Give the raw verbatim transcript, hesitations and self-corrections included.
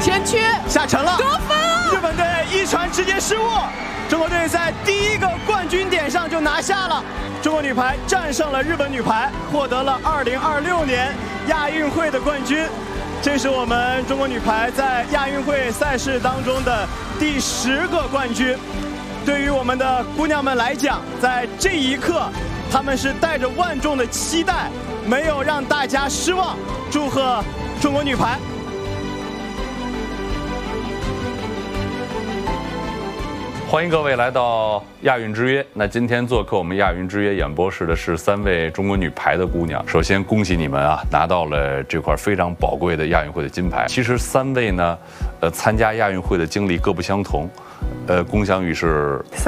前屈下沉了， 得分了！ 日本队一传直接失误，中国队在第一个冠军点上就拿下了。中国女排战胜了日本女排，获得了二零二六年亚运会的冠军。这是我们中国女排在亚运会赛事当中的第十个冠军。对于我们的姑娘们来讲，在这一刻，她们是带着万众的期待，没有让大家失望。祝贺中国女排！ 欢迎各位来到亚运之约。那今天做客我们亚运之约演播室的是三位中国女排的姑娘。首先恭喜你们啊，拿到了这块非常宝贵的亚运会的金牌。其实三位呢，呃，参加亚运会的经历各不相同。呃，龚翔宇是